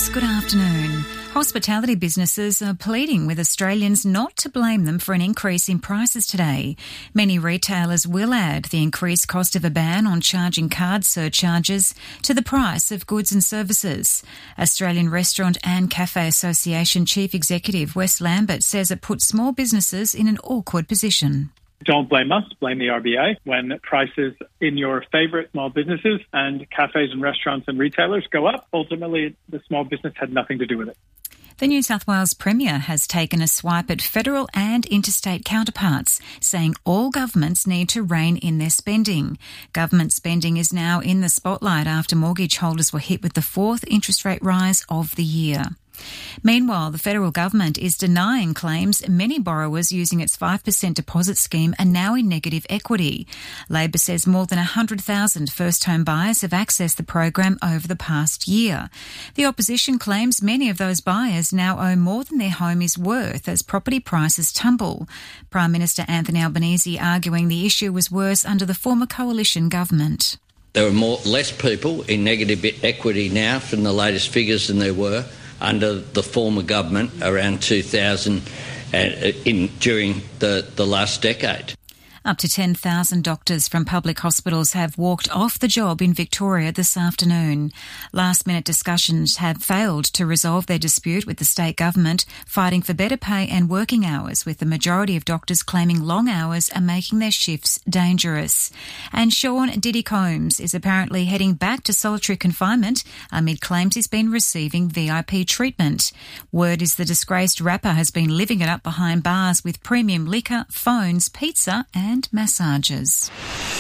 News. Good afternoon. Hospitality businesses are pleading with Australians not to blame them for an increase in prices today. Many retailers will add the increased cost of a ban on charging card surcharges to the price of goods and services. Australian Restaurant and Cafe Association Chief Executive Wes Lambert says it puts small businesses in an awkward position. Don't blame us, blame the RBA. When prices in your favourite small businesses and cafes and restaurants and retailers go up, ultimately the small business had nothing to do with it. The New South Wales Premier has taken a swipe at federal and interstate counterparts, saying all governments need to rein in their spending. Government spending is now in the spotlight after mortgage holders were hit with the fourth interest rate rise of the year. Meanwhile, the federal government is denying claims many borrowers using its 5% deposit scheme are now in negative equity. Labor says more than 100,000 first-home buyers have accessed the program over the past year. The opposition claims many of those buyers now owe more than their home is worth as property prices tumble. Prime Minister Anthony Albanese arguing the issue was worse under the former coalition government. There are less people in negative equity now from the latest figures than there were under the former government around 2000 during the last decade. Up to 10,000 doctors from public hospitals have walked off the job in Victoria this afternoon. Last-minute discussions have failed to resolve their dispute with the state government, fighting for better pay and working hours, with the majority of doctors claiming long hours are making their shifts dangerous. And Sean Diddy Combs is apparently heading back to solitary confinement amid claims he's been receiving VIP treatment. Word is the disgraced rapper has been living it up behind bars with premium liquor, phones, pizza and massages.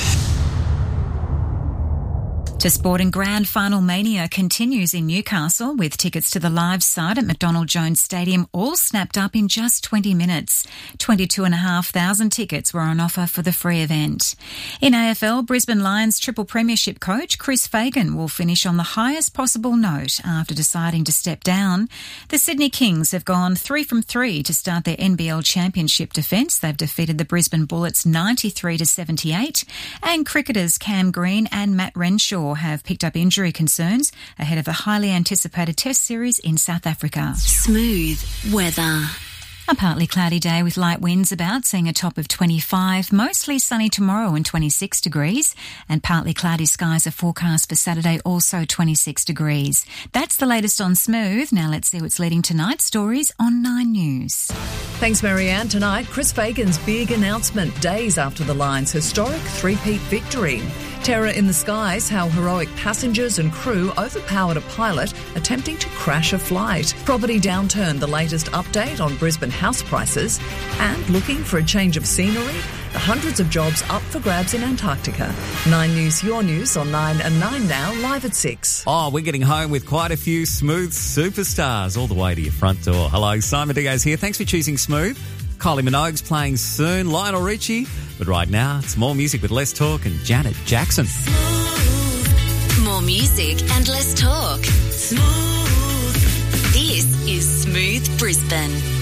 To sport, and grand final mania continues in Newcastle with tickets to the live side at McDonald Jones Stadium all snapped up in just 20 minutes. 22,500 tickets were on offer for the free event. In AFL, Brisbane Lions triple premiership coach Chris Fagan will finish on the highest possible note after deciding to step down. The Sydney Kings have gone 3 from 3 to start their NBL championship defence. They've defeated the Brisbane Bullets 93-78, and cricketers Cam Green and Matt Renshaw have picked up injury concerns ahead of the highly anticipated Test series in South Africa. Smooth weather. A partly cloudy day with light winds about, seeing a top of 25, mostly sunny tomorrow and 26 degrees, and partly cloudy skies are forecast for Saturday, also 26 degrees. That's the latest on Smooth. Now let's see what's leading tonight's stories on 9 News. Thanks, Marianne. Tonight, Chris Fagan's big announcement, days after the Lions' historic three-peat victory. Terror in the skies, how heroic passengers and crew overpowered a pilot attempting to crash a flight. Property downturn, the latest update on Brisbane house prices. And looking for a change of scenery? The hundreds of jobs up for grabs in Antarctica. 9 News, your news on 9 and 9 now, live at 6. Oh, we're getting home with quite a few Smooth superstars all the way to your front door. Hello, Simon Diaz here. Thanks for choosing Smooth. Kylie Minogue's playing soon, Lionel Richie. But right now, it's more music with less talk and Janet Jackson. Smooth. More music and less talk. Smooth. This is Smooth Brisbane.